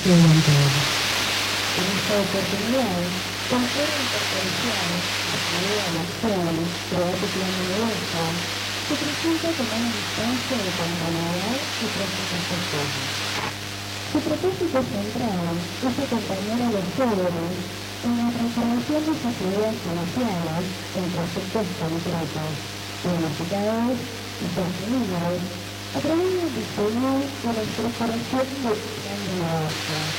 estudiantil. En esta oportunidad, confiere interterritorial, atribuida a la acción, temática novedosa, se presenta como una instancia de continuidad y presentación. Su propósito central es acompañar a los jóvenes en la transformación de sus actividades iniciales en proyectos concretos, planificados y sostenibles a través del diseño de la estructuración del plan de negocio.